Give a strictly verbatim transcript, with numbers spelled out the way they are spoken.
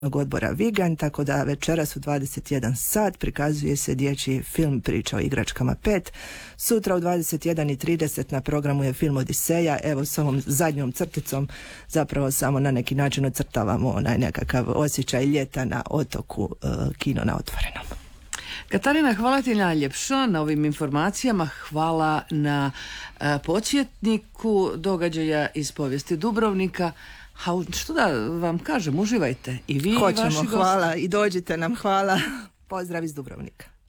odbora Viganj, tako da večeras u dvadeset jedan sat prikazuje se dječji film Priča o igračkama pet. Sutra u dvadeset jedan i trideset na programu je film Odiseja. Evo s ovom zadnjom crticom zapravo samo na neki način ocrtavamo onaj nekakav osjećaj ljeta na otoku, kino na otvorenom. Katarina, hvala ti najljepša na ovim informacijama, hvala na a, podsjetniku događaja iz povijesti Dubrovnika. Ha, što da vam kažem, uživajte i vi Hoćemo, i vaši gosti. hvala i dođite nam, hvala. Pozdrav iz Dubrovnika.